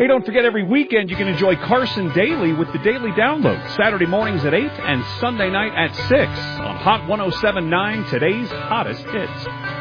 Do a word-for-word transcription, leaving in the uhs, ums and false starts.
Hey, don't forget, every weekend you can enjoy Carson Daily with the Daily Download. Saturday mornings at eight and Sunday night at six on Hot one oh seven point nine, today's hottest hits.